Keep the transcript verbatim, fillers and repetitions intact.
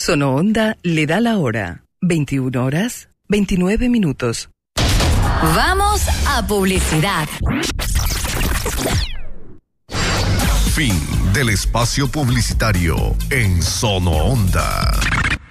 Sono Onda le da la hora. veintiuna horas, veintinueve minutos. Vamos a publicidad. Fin del espacio publicitario en Sono Onda.